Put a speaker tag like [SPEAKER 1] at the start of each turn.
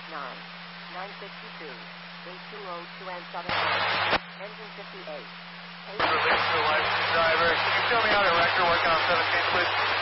[SPEAKER 1] at 962, 8202 and Southern Line. Engine 58.
[SPEAKER 2] Release the licensed driver. Can you show me how the wrecker working on 17, please?